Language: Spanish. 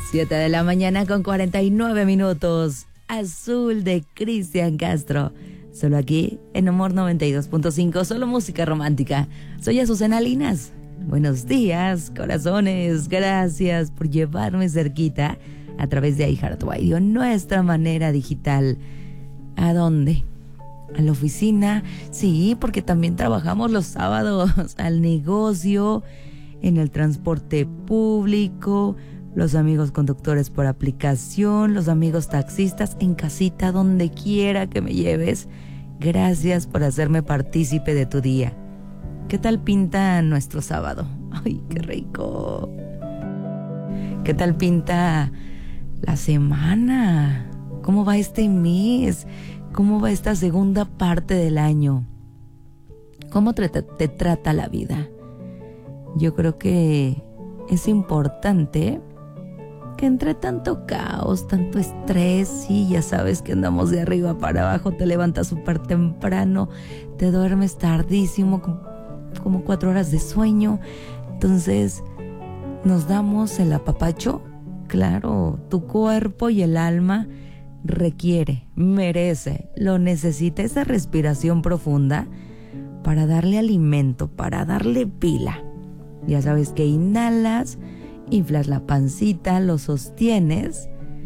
7 de la mañana con 49 minutos. Azul de Cristian Castro. Solo aquí en Amor 92.5, solo música romántica. Soy Azucena Linas. Buenos días, corazones. Gracias por llevarme cerquita a través de iHeartRadio, nuestra manera digital. ¿A dónde? ¿A la oficina? Sí, porque también trabajamos los sábados. Al negocio, en el transporte público, los amigos conductores por aplicación, los amigos taxistas, en casita, donde quiera que me lleves. Gracias por hacerme partícipe de tu día. ¿Qué tal pinta nuestro sábado? ¡Ay, qué rico! ¿Qué tal pinta la semana? ¿Cómo va este mes? ¿Cómo va esta segunda parte del año? ¿Cómo te trata la vida? Yo creo que es importante que entre tanto caos, tanto estrés, sí, ya sabes que andamos de arriba para abajo, te levantas súper temprano, te duermes tardísimo, como 4 horas de sueño, entonces nos damos el apapacho. Claro, tu cuerpo y el alma requiere, merece, lo necesita, esa respiración profunda para darle alimento, para darle pila. Ya sabes que inhalas, inflas la pancita, lo sostienes